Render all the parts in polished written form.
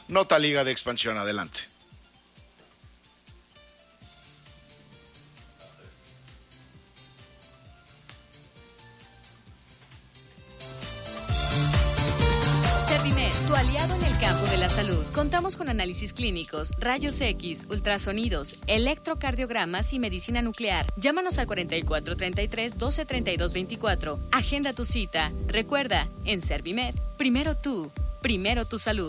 Nota Liga de Expansión, adelante. Servimed, tu aliado en el campo de la salud. Contamos con análisis clínicos, rayos X, ultrasonidos, electrocardiogramas y medicina nuclear. Llámanos al 4433-1232-24. Agenda tu cita. Recuerda, en Servimed, primero tú, primero tu salud.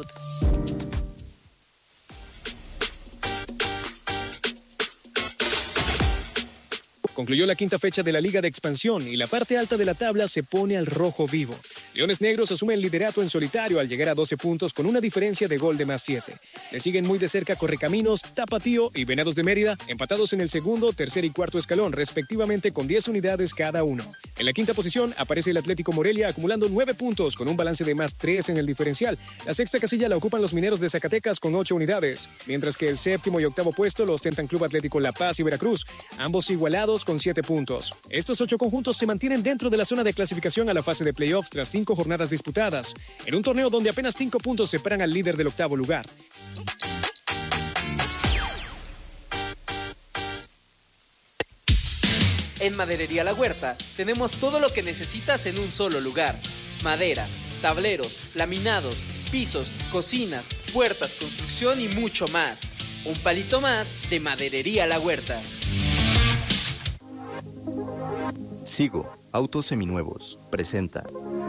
Concluyó la quinta fecha de la Liga de Expansión y la parte alta de la tabla se pone al rojo vivo. Leones Negros asume el liderato en solitario al llegar a 12 puntos con una diferencia de gol de +7. Le siguen muy de cerca Correcaminos, Tapatío y Venados de Mérida, empatados en el segundo, tercer y cuarto escalón, respectivamente con 10 unidades cada uno. En la quinta posición aparece el Atlético Morelia acumulando 9 puntos con un balance de +3 en el diferencial. La sexta casilla la ocupan los Mineros de Zacatecas con 8 unidades, mientras que el séptimo y octavo puesto lo ostentan Club Atlético La Paz y Veracruz, ambos igualados con 7 puntos. Estos 8 conjuntos se mantienen dentro de la zona de clasificación a la fase de playoffs tras 5 jornadas disputadas, en un torneo donde apenas 5 puntos separan al líder del octavo lugar. En Maderería La Huerta tenemos todo lo que necesitas en un solo lugar: maderas, tableros, laminados, pisos, cocinas, puertas, construcción y mucho más. Un palito más de Maderería La Huerta. Sigo, Autos Seminuevos, presenta.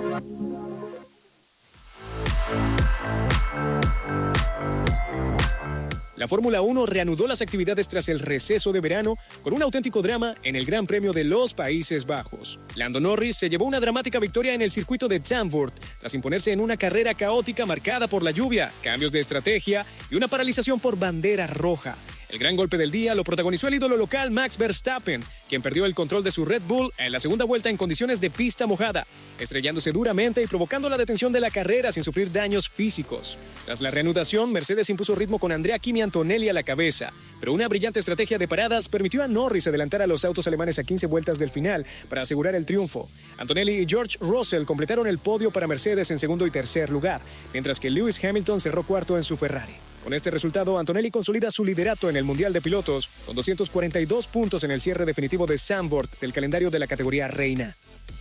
La Fórmula 1 reanudó las actividades tras el receso de verano con un auténtico drama en el Gran Premio de los Países Bajos. Lando Norris se llevó una dramática victoria en el circuito de Zandvoort tras imponerse en una carrera caótica marcada por la lluvia, cambios de estrategia y una paralización por bandera roja. El gran golpe del día lo protagonizó el ídolo local Max Verstappen, quien perdió el control de su Red Bull en la segunda vuelta en condiciones de pista mojada, estrellándose duramente y provocando la detención de la carrera sin sufrir daños físicos. Tras la reanudación, Mercedes impuso ritmo con Andrea Kimi Antonelli a la cabeza, pero una brillante estrategia de paradas permitió a Norris adelantar a los autos alemanes a 15 vueltas del final para asegurar el triunfo. Antonelli y George Russell completaron el podio para Mercedes en segundo y tercer lugar, mientras que Lewis Hamilton cerró cuarto en su Ferrari. Con este resultado, Antonelli consolida su liderato en el Mundial de Pilotos con 242 puntos en el cierre definitivo de Zandvoort del calendario de la categoría Reina.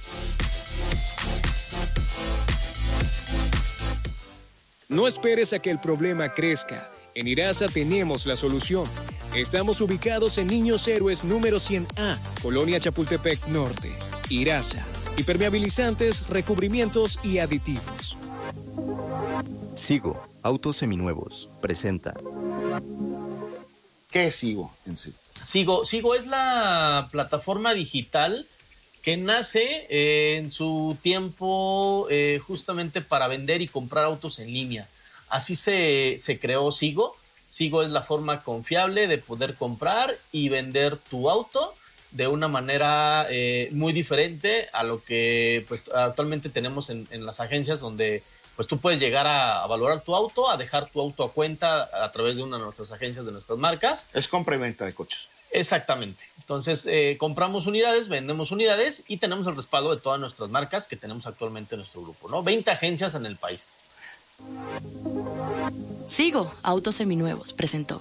No esperes a que el problema crezca. En Irasa tenemos la solución. Estamos ubicados en Niños Héroes número 100A, Colonia Chapultepec Norte. Irasa. Impermeabilizantes, recubrimientos y aditivos. Sigo, Autos Seminuevos, presenta. ¿Qué es Sigo en sí? Sigo es la plataforma digital que nace en su tiempo justamente para vender y comprar autos en línea. Así se creó Sigo. Sigo es la forma confiable de poder comprar y vender tu auto de una manera muy diferente a lo que pues actualmente tenemos en las agencias, donde pues tú puedes llegar a valorar tu auto, a dejar tu auto a cuenta a través de una de nuestras agencias, de nuestras marcas. Es compra y venta de coches. Exactamente. Entonces, compramos unidades, vendemos unidades y tenemos el respaldo de todas nuestras marcas que tenemos actualmente en nuestro grupo, ¿no? 20 agencias en el país. Sigo, Autos Seminuevos, presentó.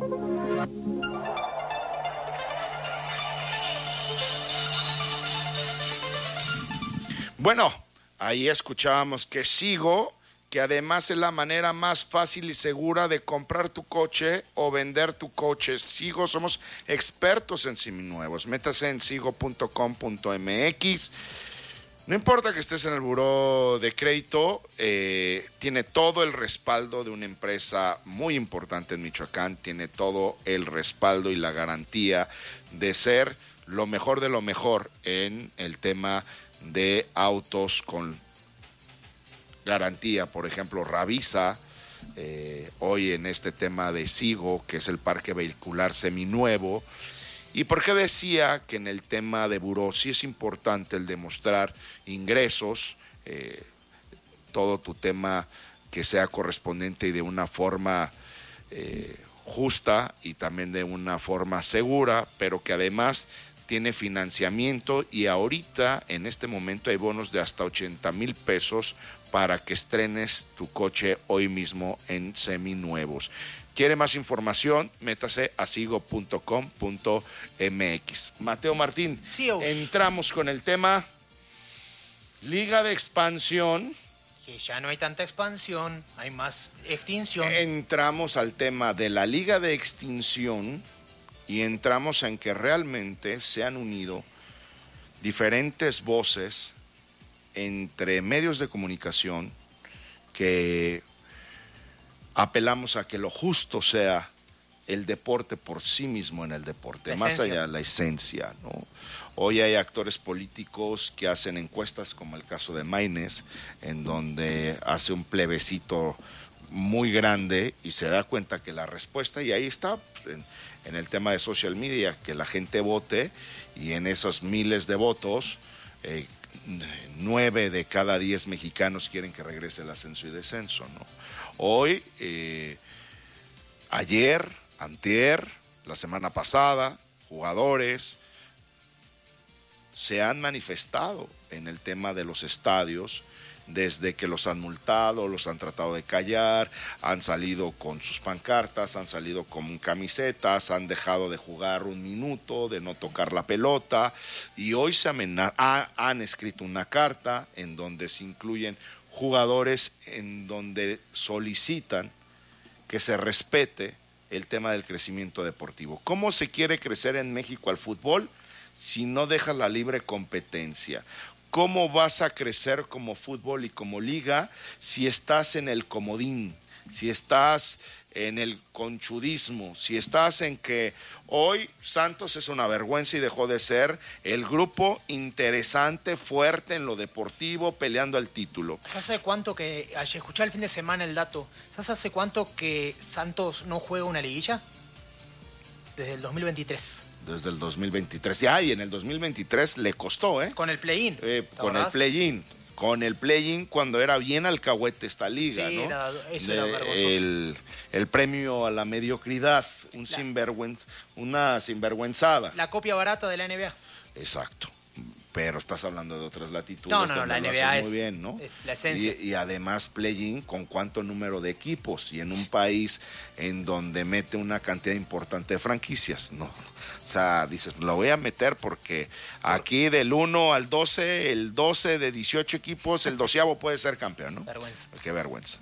Bueno, ahí escuchábamos que Sigo, que además es la manera más fácil y segura de comprar tu coche o vender tu coche. Sigo, somos expertos en seminuevos. Métase en sigo.com.mx. No importa que estés en el buró de crédito, tiene todo el respaldo de una empresa muy importante en Michoacán, tiene todo el respaldo y la garantía de ser lo mejor de lo mejor en el tema de autos con garantía. Por ejemplo, Ravisa, hoy en este tema de Sigo, que es el parque vehicular seminuevo. ¿Y por qué decía que en el tema de buró sí es importante el demostrar ingresos, todo tu tema que sea correspondiente y de una forma justa y también de una forma segura, pero que además tiene financiamiento? Y ahorita en este momento hay bonos de hasta 80,000 pesos para que estrenes tu coche hoy mismo en seminuevos. ¿Quiere más información? Métase a sigo.com.mx. Mateo Martín, Sí, entramos con el tema Liga de Expansión. que ya no hay tanta expansión, hay más extinción. Entramos al tema de la Liga de Extinción y entramos en que realmente se han unido diferentes voces entre medios de comunicación que apelamos a que lo justo sea el deporte por sí mismo en el deporte, más allá de la esencia, ¿no? Hoy hay actores políticos que hacen encuestas, como el caso de Maynez, en donde hace un plebiscito muy grande y se da cuenta que la respuesta, y ahí está, en el tema de social media, que la gente vote, y en esos miles de votos, 9 de cada 10 mexicanos quieren que regrese el ascenso y descenso, ¿no? Hoy, ayer, antier, la semana pasada, jugadores se han manifestado en el tema de los estadios, desde que los han multado, los han tratado de callar, han salido con sus pancartas, han salido con camisetas, han dejado de jugar un minuto, de no tocar la pelota, y hoy han escrito una carta en donde se incluyen jugadores, en donde solicitan que se respete el tema del crecimiento deportivo. ¿Cómo se quiere crecer en México al fútbol si no dejas la libre competencia? ¿Cómo vas a crecer como fútbol y como liga si estás en el comodín, si estás en el conchudismo, si estás en que hoy Santos es una vergüenza y dejó de ser el grupo interesante, fuerte en lo deportivo, peleando el título? ¿Sabes hace cuánto que, ayer escuché el fin de semana el dato, ¿sabes hace cuánto que Santos no juega una liguilla? Desde el 2023. Desde el 2023. Ya, y en el 2023 le costó, ¿eh? Con el play-in. Con el play-in. Con el play-in cuando era bien alcahuete esta liga, sí, ¿no? Eso era vergonzoso. El premio a la mediocridad, una sinvergüenzada. La copia barata de la NBA. Exacto. Pero estás hablando de otras latitudes. No, donde la lo NBA haces muy bien, ¿no? Es la esencia. Y además play-in con cuánto número de equipos y en un país en donde mete una cantidad importante de franquicias, ¿no? O sea, dices, lo voy a meter porque aquí del 1 al 12, el 12 de 18 equipos, el 12avo puede ser campeón, ¿no? Vergüenza. Qué vergüenza.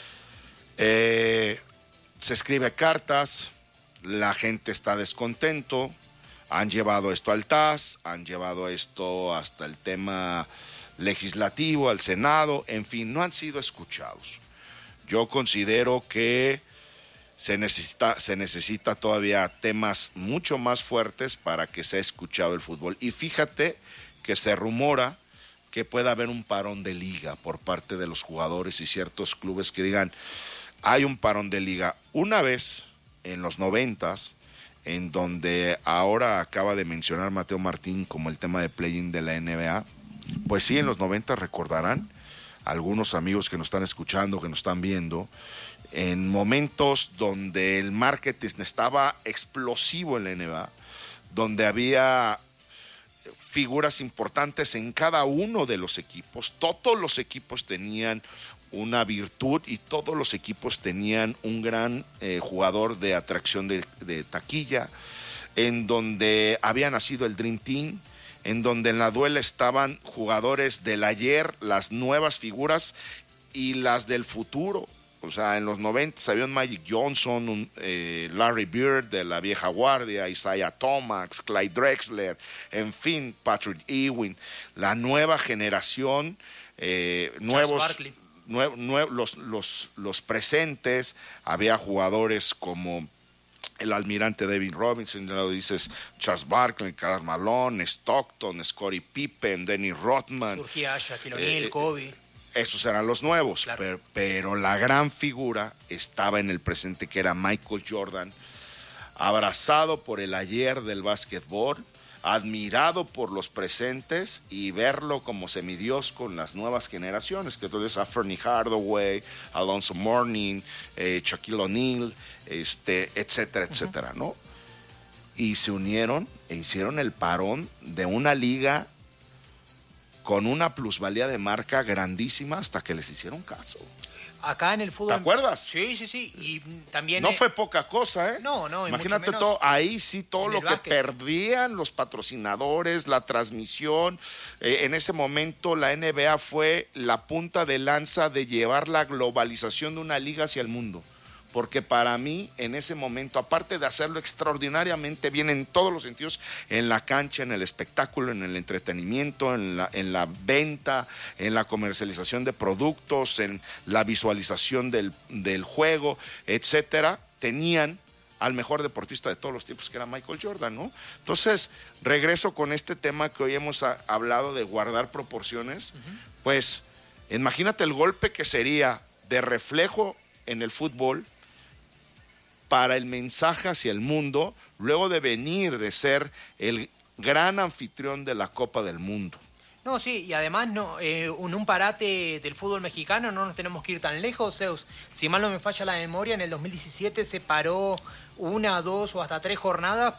Se escribe cartas, la gente está descontento. Han llevado esto al TAS, han llevado esto hasta el tema legislativo, al Senado, en fin, no han sido escuchados. Yo considero que se necesita todavía temas mucho más fuertes para que sea escuchado el fútbol. Y fíjate que se rumora que pueda haber un parón de liga por parte de los jugadores y ciertos clubes que digan, hay un parón de liga. Una vez, en los 90s, en donde ahora acaba de mencionar Mateo Martín como el tema de play-in de la NBA, pues sí, en los 90 recordarán algunos amigos que nos están escuchando, que nos están viendo, en momentos donde el marketing estaba explosivo en la NBA, donde había figuras importantes en cada uno de los equipos, todos los equipos tenían una virtud y todos los equipos tenían un gran jugador de atracción de taquilla, en donde había nacido el Dream Team, en donde en la duela estaban jugadores del ayer, las nuevas figuras y las del futuro. O sea, en los 90 había un Magic Johnson, un Larry Bird de la vieja guardia, Isaiah Thomas, Clyde Drexler, en fin, Patrick Ewing, la nueva generación, nuevos... Los presentes, había jugadores como el almirante David Robinson, lo dices, Charles Barkley, Karl Malone, Stockton, Scottie Pippen, Dennis Rodman. Surgía Shaquille O'Neal, Kobe. Esos eran los nuevos, claro. pero la gran figura estaba en el presente, que era Michael Jordan, abrazado por el ayer del básquetbol, admirado por los presentes y verlo como semidios con las nuevas generaciones, que entonces a Fernie Hardaway, Alonzo Mourning, Shaquille O'Neal, etcétera, etcétera, ¿no? Y se unieron e hicieron el parón de una liga con una plusvalía de marca grandísima hasta que les hicieron caso. Acá en el fútbol... ¿Te acuerdas? Sí. Y también... No fue poca cosa, ¿eh? No, y imagínate mucho menos todo, ahí sí todo lo que básquet. perdían los patrocinadores, la transmisión. En ese momento la NBA fue la punta de lanza de llevar la globalización de una liga hacia el mundo. Porque para mí, en ese momento, aparte de hacerlo extraordinariamente bien en todos los sentidos, en la cancha, en el espectáculo, en el entretenimiento, en la venta, en la comercialización de productos, en la visualización del juego, etcétera, tenían al mejor deportista de todos los tiempos, que era Michael Jordan, ¿no? Entonces, regreso con este tema que hoy hemos hablado de guardar proporciones. Pues, imagínate el golpe que sería de reflejo en el fútbol para el mensaje hacia el mundo, luego de venir de ser el gran anfitrión de la Copa del Mundo. No, sí, y además en un parate del fútbol mexicano no nos tenemos que ir tan lejos, Zeus. Si mal no me falla la memoria, en el 2017 se paró 1, 2 o hasta 3 jornadas